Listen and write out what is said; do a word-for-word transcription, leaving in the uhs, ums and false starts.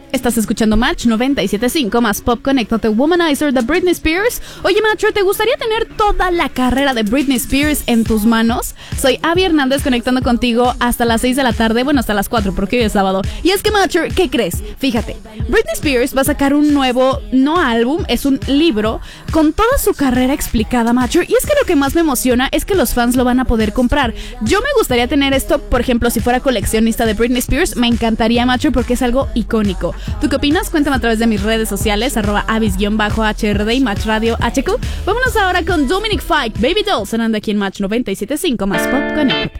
Estás escuchando Match noventa y siete punto cinco más Pop. Conéctate, Womanizer de Britney Spears. Oye, macho, ¿te gustaría tener toda la carrera de Britney Spears en tus manos? Soy Abby Hernández conectando contigo hasta las seis de la tarde, bueno, hasta las cuatro porque hoy es sábado. Y es que, macho, ¿qué crees? Fíjate, Britney Spears va a sacar un nuevo, no álbum, es un libro con toda su carrera explicada, macho. Y es que lo que más me emociona es que los fans lo van a poder comprar. Yo me gustaría tener esto, por ejemplo, si fuera coleccionista de Britney Spears, me encantaría, macho, porque es algo icónico. ¿Tú qué opinas? Cuéntame a través de mis redes sociales, arroba avis-H R D y Match Radio H Q. Vámonos ahora con Dominic Fike, Baby Doll, sonando aquí en Match noventa y siete punto cinco más Pop. Connect.